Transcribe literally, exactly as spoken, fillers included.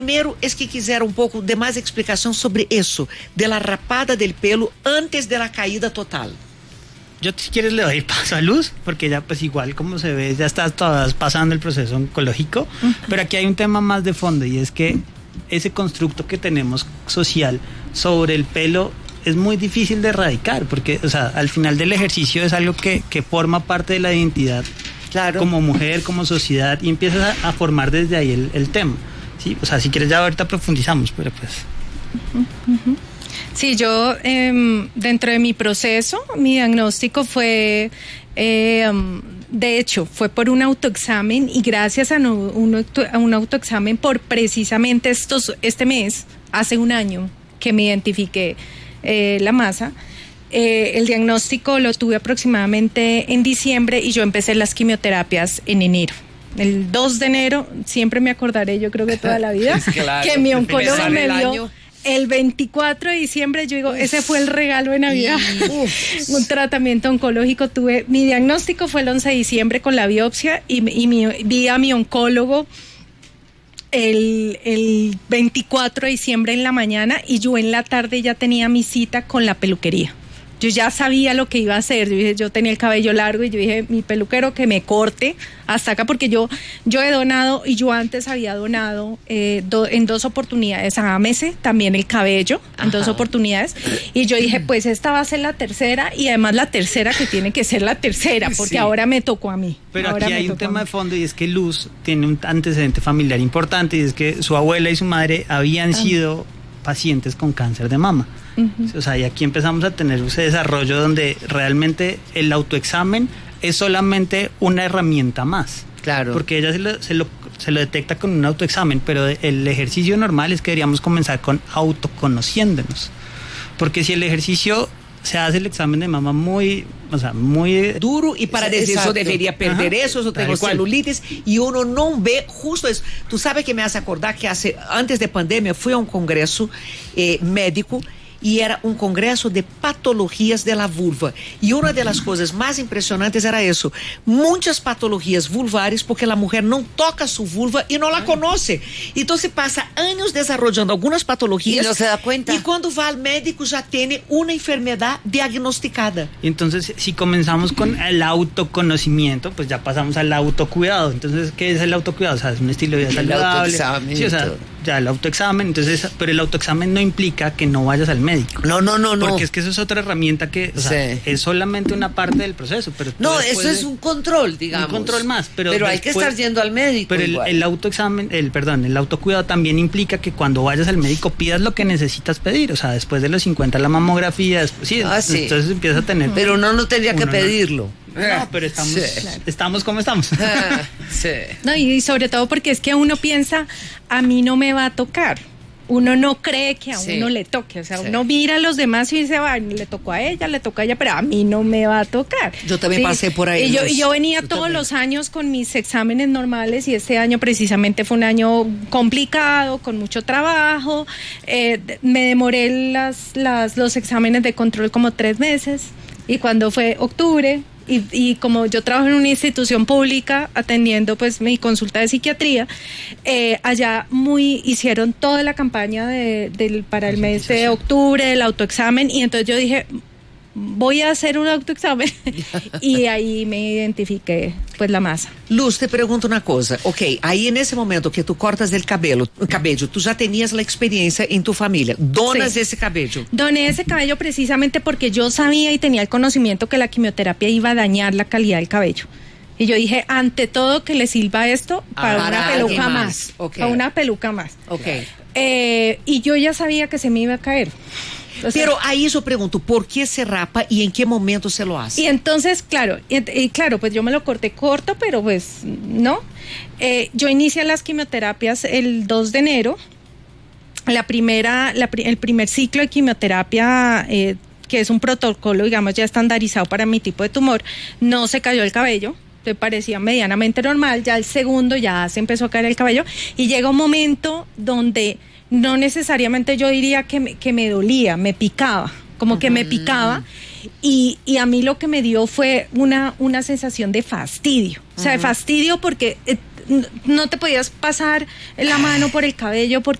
Primero es que quisiera un poco de más explicación sobre eso, de la rapada del pelo antes de la caída total. Yo, si quieres, le doy paso a Luz, porque ya pues igual como se ve, ya está todas pasando el proceso oncológico, uh-huh. Pero aquí hay un tema más de fondo, y es que ese constructo que tenemos social sobre el pelo es muy difícil de erradicar, porque, o sea, al final del ejercicio es algo que, que forma parte de la identidad, claro, como mujer, como sociedad, y empiezas a, a formar desde ahí el, el tema, ¿sí? O sea, si quieres ya ahorita profundizamos, pero pues... Uh-huh, uh-huh. Sí, yo eh, dentro de mi proceso, mi diagnóstico fue, eh, de hecho, fue por un autoexamen, y gracias a, no, un, a un autoexamen por precisamente estos, este mes, hace un año que me identifiqué eh, la masa, eh, el diagnóstico lo tuve aproximadamente en diciembre y yo empecé las quimioterapias en enero. El dos de enero, siempre me acordaré, yo creo que toda la vida, claro, que mi oncólogo me dio... El veinticuatro de diciembre, yo digo, ese fue el regalo de Navidad. Un tratamiento oncológico tuve. Mi diagnóstico fue el once de diciembre con la biopsia, y, y mi, vi a mi oncólogo el, el veinticuatro de diciembre en la mañana, y yo en la tarde ya tenía mi cita con la peluquería. Yo ya sabía lo que iba a hacer. Yo dije, yo tenía el cabello largo y yo dije, mi peluquero que me corte hasta acá, porque yo, yo he donado, y yo antes había donado eh, do, en dos oportunidades a Amese, también el cabello, en Ajá. dos oportunidades. Y yo dije, pues esta va a ser la tercera, y además la tercera que tiene que ser la tercera, porque sí. ahora me tocó a mí. Pero ahora aquí hay un tema de fondo, y es que Luz tiene un antecedente familiar importante, y es que su abuela y su madre habían ah. sido pacientes con cáncer de mama. Uh-huh. O sea, y aquí empezamos a tener ese desarrollo donde realmente el autoexamen es solamente una herramienta más. Claro. Porque ella se lo, se lo, se lo detecta con un autoexamen, pero el ejercicio normal es que deberíamos comenzar con autoconociéndonos. Porque si el ejercicio se hace el examen de mama muy, o sea, muy duro, y para decir exacto. Eso debería perder Ajá. eso, eso tengo celulitis, y uno no ve justo eso. Tú sabes que me hace acordar que hace, antes de pandemia fui a un congreso eh, médico, y era un congreso de patologías de la vulva, y una de las cosas más impresionantes era eso, muchas patologías vulvares, porque la mujer no toca su vulva y no la conoce, entonces pasa años desarrollando algunas patologías y no se da cuenta, y cuando va al médico ya tiene una enfermedad diagnosticada. Y entonces, si comenzamos con el autoconocimiento, pues ya pasamos al autocuidado. Entonces, ¿qué es el autocuidado? O sea, es un estilo de vida saludable. El autoexamen. Sí, o sea, ya el autoexamen, entonces, pero el autoexamen no implica que no vayas al médico. No, no, no, no. Porque es que eso es otra herramienta que, o sea, sí. es solamente una parte del proceso. Pero no, eso es un control, digamos. Un control más, pero Pero después, hay que estar yendo al médico. Pero el, el autoexamen, el perdón, el autocuidado también implica que cuando vayas al médico pidas lo que necesitas pedir. O sea, después de los cincuenta la mamografía, después, sí, ah, sí. entonces empieza a tener. Pero uno no tendría que pedirlo. No. No, pero estamos, sí. estamos como estamos. Ah, sí. No, y sobre todo porque es que uno piensa, a mí no me va a tocar. Uno no cree que a sí. uno le toque, o sea, sí. uno mira a los demás y dice, va, le tocó a ella, le tocó a ella, pero a mí no me va a tocar. Yo también ¿sí? pasé por ahí. Y yo, y yo venía yo todos también. los años con mis exámenes normales, y este año precisamente fue un año complicado, con mucho trabajo. Eh, me demoré las, las, los exámenes de control como tres meses, y cuando fue octubre, Y, y como yo trabajo en una institución pública atendiendo pues mi consulta de psiquiatría, eh, allá muy hicieron toda la campaña de, del, para el mes de octubre, del autoexamen, y entonces yo dije, voy a hacer un autoexamen y ahí me identifiqué pues la masa. Luz, te pregunto una cosa, ok, ahí en ese momento que tú cortas el cabello, cabello, tú ya tenías la experiencia en tu familia, donas sí. ese cabello. Doné ese cabello precisamente porque yo sabía y tenía el conocimiento que la quimioterapia iba a dañar la calidad del cabello. Y yo dije, ante todo que le sirva esto para, ah, para una peluca más, más. Okay. Para una peluca más. Okay. Eh, y yo ya sabía que se me iba a caer. O sea, pero ahí yo pregunto, ¿por qué se rapa y en qué momento se lo hace? Y entonces, claro, y, y claro, pues yo me lo corté corto, pero pues no. Eh, yo inicié las quimioterapias el dos de enero. La primera, la, el primer ciclo de quimioterapia, eh, que es un protocolo, digamos, ya estandarizado para mi tipo de tumor, no se cayó el cabello. Me parecía medianamente normal. Ya el segundo ya se empezó a caer el cabello, y llega un momento donde no necesariamente yo diría que me, que me dolía, me picaba, como que me picaba, y, y a mí lo que me dio fue una, una sensación de fastidio, o sea, de fastidio porque eh, no te podías pasar la mano por el cabello